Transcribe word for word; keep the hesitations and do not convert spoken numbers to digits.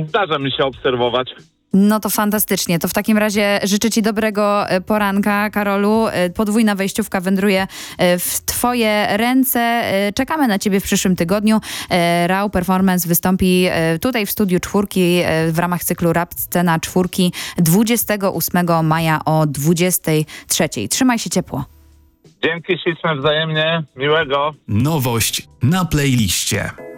zdarza mi się obserwować. No to fantastycznie. To w takim razie życzę Ci dobrego poranka, Karolu. Podwójna wejściówka wędruje w Twoje ręce. Czekamy na Ciebie w przyszłym tygodniu. Rau Performance wystąpi tutaj w studiu Czwórki w ramach cyklu Rap Scena Czwórki dwudziestego ósmego maja o dwudziestej trzeciej. Trzymaj się ciepło. Dzięki śliczne wzajemnie. Miłego. Nowość na playliście.